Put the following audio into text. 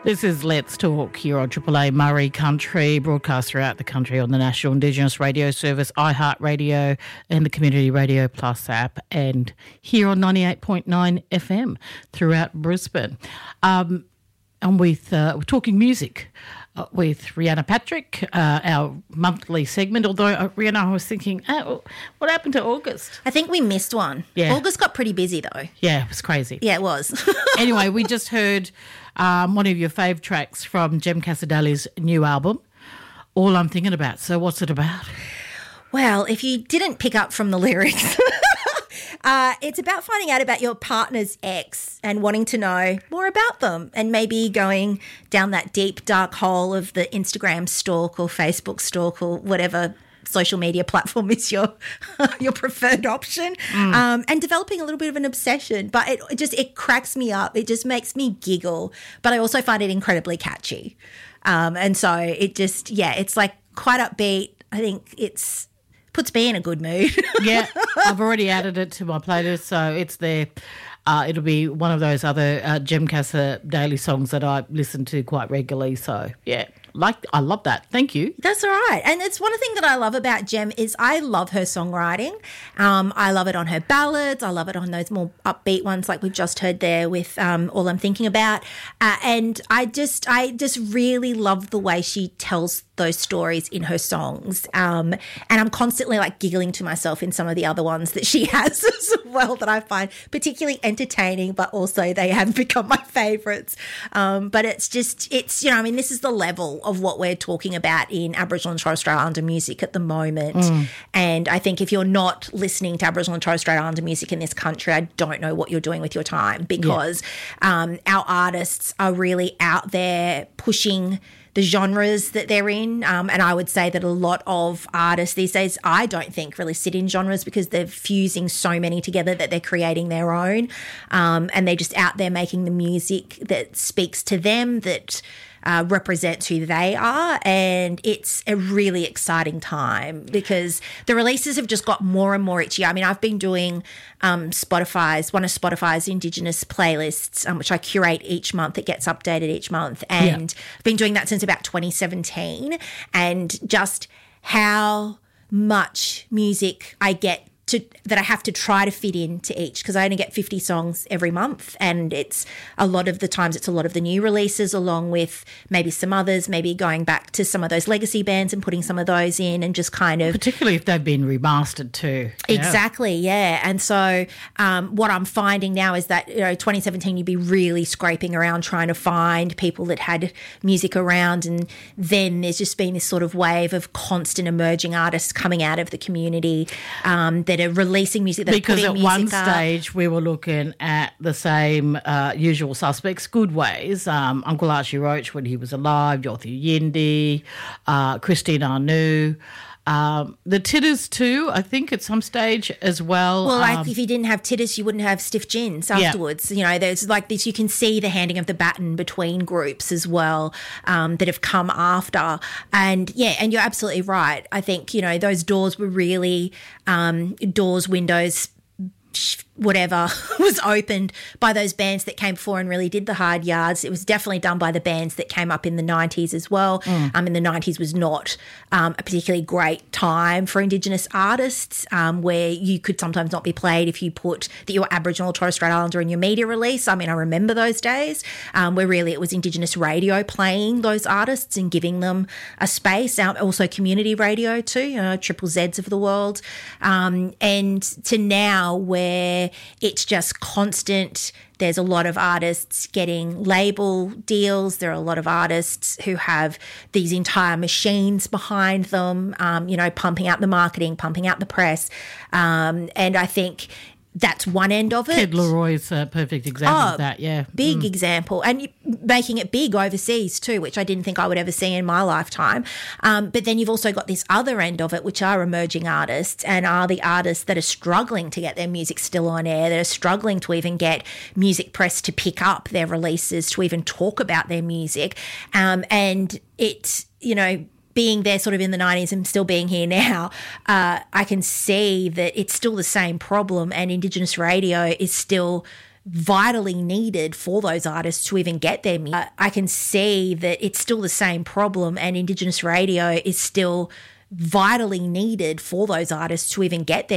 This is Let's Talk here on Triple A Murray Country, broadcast throughout the country on the National Indigenous Radio Service, iHeartRadio and the Community Radio Plus app, and here on 98.9 FM throughout Brisbane. And we're talking music with Rhianna Patrick, our monthly segment, although, Rhianna, I was thinking, what happened to August? I think we missed one. Yeah. August got pretty busy though. Yeah, it was crazy. Yeah, it was. Anyway, we just heard one of your fave tracks from Jem Casadali's new album, All I'm Thinking About. So what's it about? Well, if you didn't pick up from the lyrics, it's about finding out about your partner's ex and wanting to know more about them, and maybe going down that deep, dark hole of the Instagram stalk or Facebook stalk or whatever social media platform is your preferred option, and developing a little bit of an obsession. But it cracks me up. It just makes me giggle. But I also find it incredibly catchy. And so it's like quite upbeat. I think puts me in a good mood. Yeah, I've already added it to my playlist, so it's there. It'll be one of those other Jem Casadali songs that I listen to quite regularly. So, yeah. I love that. Thank you. That's all right. And it's one thing that I love about Jem is I love her songwriting. I love it on her ballads. I love it on those more upbeat ones like we've just heard there with All I'm Thinking About. And I just really love the way she tells those stories in her songs. And I'm constantly like giggling to myself in some of the other ones that she has as well that I find particularly entertaining, but also they have become my favourites. But it's this is the level of what we're talking about in Aboriginal and Torres Strait Islander music at the moment. And I think if you're not listening to Aboriginal and Torres Strait Islander music in this country, I don't know what you're doing with your time, because our artists are really out there pushing the genres that they're in. And I would say that a lot of artists these days, I don't think really sit in genres, because they're fusing so many together that they're creating their own. And they're just out there making the music that speaks to them, that represents who they are. And it's a really exciting time because the releases have just got more and more each year. I mean, I've been doing one of Spotify's Indigenous playlists, which I curate each month. It gets updated each month. And I've been doing that since about 2017. And just how much music I get that I have to try to fit into each, because I only get 50 songs every month, and it's a lot of the new releases along with maybe some others, maybe going back to some of those legacy bands and putting some of those in, and just kind of... Particularly if they've been remastered too. Exactly, yeah. And so what I'm finding now is that 2017 you'd be really scraping around trying to find people that had music around, and then there's just been this sort of wave of constant emerging artists coming out of the community that are releasing music, that because are putting music at one stage we were looking at the same usual suspects, good ways. Uncle Archie Roach when he was alive, Yothu Yindi, Christine Anu, the Titters too, I think at some stage as well. Well, like if you didn't have Titters, you wouldn't have Stiff Gins afterwards. There's like this, you can see the handing of the baton between groups as well that have come after. And you're absolutely right. I think, those doors were really windows, whatever was opened by those bands that came before and really did the hard yards. It was definitely done by the bands that came up in the 90s as well. In the 90s was not a particularly great time for Indigenous artists, where you could sometimes not be played if you put that you were Aboriginal or Torres Strait Islander in your media release. I mean, I remember those days where really it was Indigenous radio playing those artists and giving them a space. Also community radio too, Triple Zs of the world. And to now where it's just constant. There's a lot of artists getting label deals. There are a lot of artists who have these entire machines behind them, pumping out the marketing, pumping out the press. And I think that's one end of it. Kid Leroy's a perfect example of that, yeah. Big example. And making it big overseas too, which I didn't think I would ever see in my lifetime. But then you've also got this other end of it, which are emerging artists and are the artists that are struggling to get their music still on air, that are struggling to even get music press to pick up their releases, to even talk about their music. And it's, being there sort of in the 90s and still being here now, I can see that it's still the same problem, and Indigenous radio is still vitally needed for those artists to even get their music. I can see that it's still the same problem, and Indigenous radio is still vitally needed for those artists to even get their